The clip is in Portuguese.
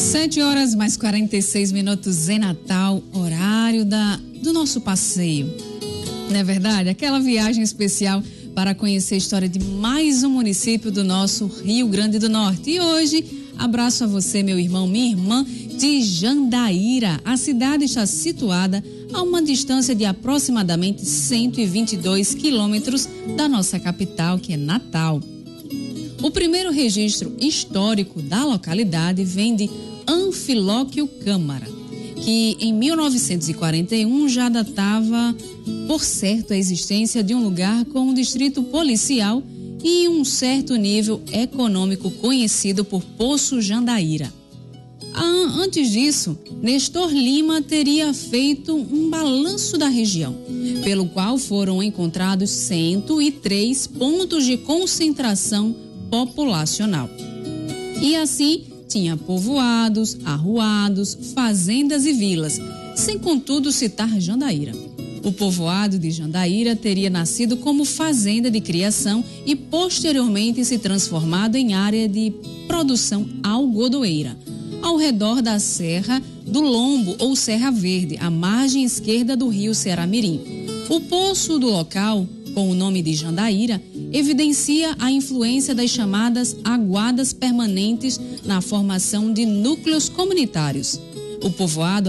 7 horas mais 46 minutos em Natal, horário do nosso passeio. Não é verdade? Aquela viagem especial para conhecer a história de mais um município do nosso Rio Grande do Norte. E hoje, abraço a você, meu irmão, minha irmã, de Jandaíra. A cidade está situada a uma distância de aproximadamente 122 quilômetros da nossa capital, que é Natal. O primeiro registro histórico da localidade vem de Anfilóquio Câmara, que em 1941 já datava, por certo, a existência de um lugar com um distrito policial e um certo nível econômico conhecido por Poço Jandaíra. Antes disso, Nestor Lima teria feito um balanço da região, pelo qual foram encontrados 103 pontos de concentração populacional. E assim, tinha povoados, arruados, fazendas e vilas, sem contudo citar Jandaíra. O povoado de Jandaíra teria nascido como fazenda de criação e posteriormente se transformado em área de produção algodoeira, ao redor da Serra do Lombo ou Serra Verde, à margem esquerda do rio Ceará-Mirim. O poço do local, com o nome de Jandaíra, evidencia a influência das chamadas aguadas permanentes na formação de núcleos comunitários. O povoado